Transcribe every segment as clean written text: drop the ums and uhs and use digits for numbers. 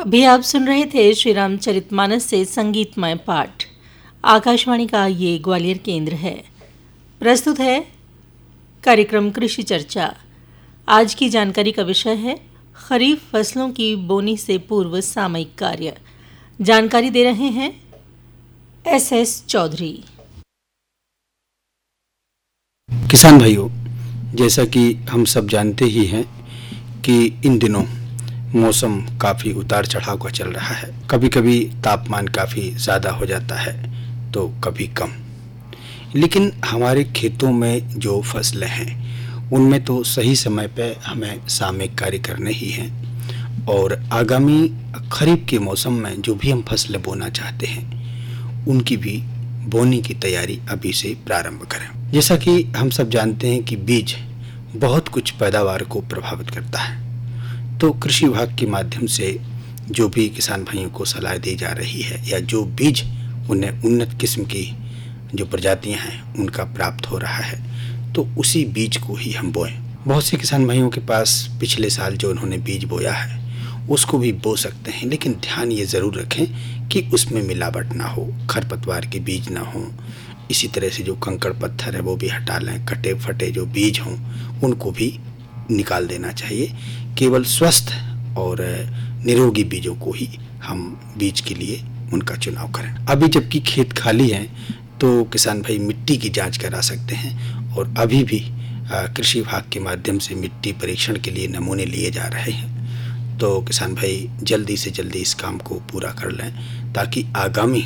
अभी आप सुन रहे थे श्री रामचरितमानस से संगीतमय पाठ। आकाशवाणी का ये ग्वालियर केंद्र है। प्रस्तुत है कार्यक्रम कृषि चर्चा। आज की जानकारी का विषय है खरीफ फसलों की बोनी से पूर्व सामयिक कार्य। जानकारी दे रहे हैं एस चौधरी। किसान भाइयों, जैसा कि हम सब जानते ही हैं कि इन दिनों मौसम काफ़ी उतार चढ़ाव का चल रहा है। कभी कभी तापमान काफ़ी ज़्यादा हो जाता है तो कभी कम। लेकिन हमारे खेतों में जो फसलें हैं उनमें तो सही समय पे हमें सामयिक कार्य करने ही हैं और आगामी खरीफ के मौसम में जो भी हम फसलें बोना चाहते हैं उनकी भी बोनी की तैयारी अभी से प्रारंभ करें। जैसा कि हम सब जानते हैं कि बीज बहुत कुछ पैदावार को प्रभावित करता है, तो कृषि विभाग के माध्यम से जो भी किसान भाइयों को सलाह दी जा रही है या जो बीज उन्हें उन्नत किस्म की जो प्रजातियां हैं उनका प्राप्त हो रहा है तो उसी बीज को ही हम बोएं। बहुत से किसान भाइयों के पास पिछले साल जो उन्होंने बीज बोया है उसको भी बो सकते हैं, लेकिन ध्यान ये ज़रूर रखें कि उसमें मिलावट ना हो, खरपतवार के बीज ना हो। इसी तरह से जो कंकड़ पत्थर है वो भी हटा लें, कटे फटे जो बीज हों उनको भी निकाल देना चाहिए। केवल स्वस्थ और निरोगी बीजों को ही हम बीज के लिए उनका चुनाव करें। अभी जबकि खेत खाली हैं तो किसान भाई मिट्टी की जांच करा सकते हैं और अभी भी कृषि विभाग के माध्यम से मिट्टी परीक्षण के लिए नमूने लिए जा रहे हैं। तो किसान भाई जल्दी से जल्दी इस काम को पूरा कर लें ताकि आगामी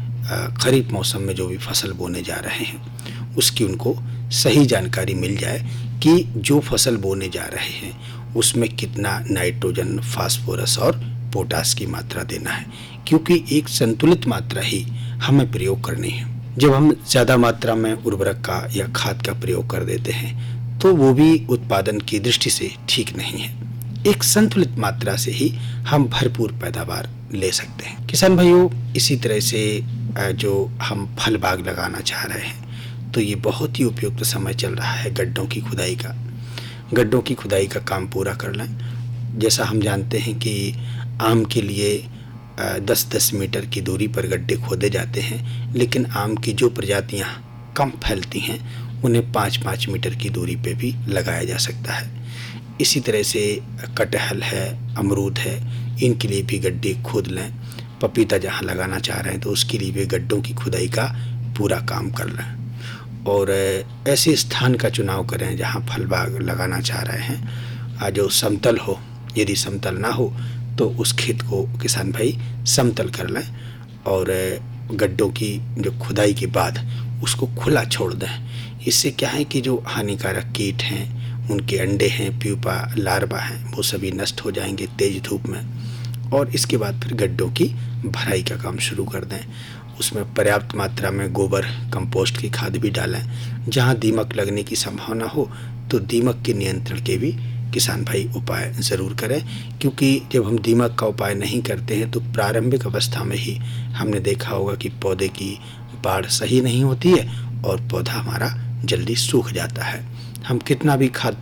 खरीफ मौसम में जो भी फसल बोने जा रहे हैं उसकी उनको सही जानकारी मिल जाए कि जो फसल बोने जा रहे हैं उसमें कितना नाइट्रोजन, फास्फोरस और पोटास की मात्रा देना है, क्योंकि एक संतुलित मात्रा ही हमें प्रयोग करनी है। जब हम ज़्यादा मात्रा में उर्वरक का या खाद का प्रयोग कर देते हैं तो वो भी उत्पादन की दृष्टि से ठीक नहीं है। एक संतुलित मात्रा से ही हम भरपूर पैदावार ले सकते हैं। किसान भाइयों, इसी तरह से जो हम फल बाग लगाना चाह रहे हैं तो ये बहुत ही उपयुक्त समय चल रहा है गड्ढों की खुदाई का। गड्ढों की खुदाई का काम पूरा कर लें। जैसा हम जानते हैं कि आम के लिए 10-10 मीटर की दूरी पर गड्ढे खोदे जाते हैं, लेकिन आम की जो प्रजातियां कम फैलती हैं उन्हें 5-5 मीटर की दूरी पे भी लगाया जा सकता है। इसी तरह से कटहल है, अमरूद है, इनके लिए भी गड्ढे खोद लें। पपीता जहाँ लगाना चाह रहे हैं तो उसके लिए भी गड्ढों की खुदाई का पूरा काम कर लें और ऐसे स्थान का चुनाव करें जहाँ फल बाग लगाना चाह रहे हैं जो समतल हो। यदि समतल ना हो तो उस खेत को किसान भाई समतल कर लें और गड्ढों की जो खुदाई के बाद उसको खुला छोड़ दें। इससे क्या है कि जो हानिकारक कीट हैं, उनके अंडे हैं, प्यूपा, लार्वा हैं, वो सभी नष्ट हो जाएंगे तेज धूप में। और इसके बाद फिर गड्ढों की भराई का काम शुरू कर दें। उसमें पर्याप्त मात्रा में गोबर, कंपोस्ट की खाद भी डालें। जहाँ दीमक लगने की संभावना हो तो दीमक के नियंत्रण के भी किसान भाई उपाय ज़रूर करें, क्योंकि जब हम दीमक का उपाय नहीं करते हैं तो प्रारंभिक अवस्था में ही हमने देखा होगा कि पौधे की बाढ़ सही नहीं होती है और पौधा हमारा जल्दी सूख जाता है। हम कितना भी खाद